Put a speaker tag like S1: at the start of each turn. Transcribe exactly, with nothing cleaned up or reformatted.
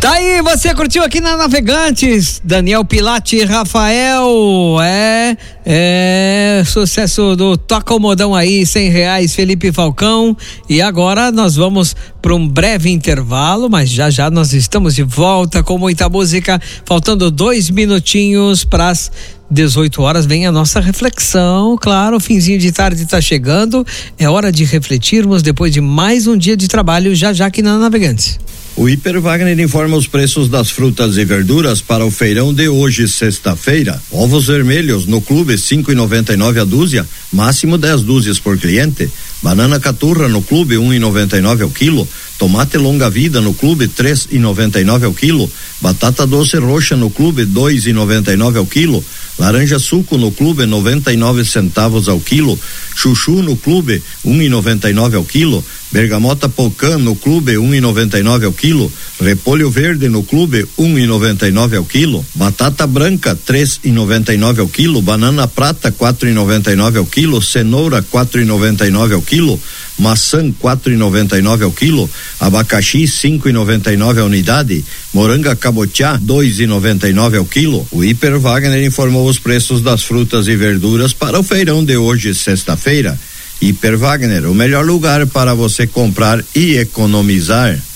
S1: Tá aí, você curtiu aqui na Navegantes, Daniel Pilate, Rafael, é, é, sucesso do Toca o Modão aí, cem reais, Felipe Falcão, e agora nós vamos para um breve intervalo, mas já já nós estamos de volta com muita música, faltando dois minutinhos para as dezoito horas, vem a nossa reflexão, claro, finzinho de tarde está chegando, é hora de refletirmos depois de mais um dia de trabalho, já já aqui na Navegantes.
S2: O Hiper Wagner informa os preços das frutas e verduras para o feirão de hoje, sexta-feira. Ovos vermelhos no clube cinco e noventa e nove a dúzia, máximo dez dúzias por cliente. Banana caturra no clube um e noventa e nove ao quilo. Tomate longa vida no clube três e noventa e nove ao quilo. Batata doce roxa no clube dois e noventa e nove ao quilo. Laranja suco no clube noventa e nove centavos ao quilo. Chuchu no clube um e noventa e nove ao quilo. Bergamota pocã no clube um e noventa e nove ao quilo. Repolho verde no clube um e noventa e nove ao quilo. Batata branca três e noventa e nove ao quilo. Banana prata quatro e noventa e nove ao quilo. Cenoura quatro e noventa e nove ao quilo. Maçã quatro e noventa e nove ao quilo. Abacaxi cinco e noventa e nove a unidade. Moranga cabotiá dois e noventa e nove ao quilo. O Hiper Wagner informou os preços das frutas e verduras para o feirão de hoje, sexta-feira. Hiper Wagner, o melhor lugar para você comprar e economizar.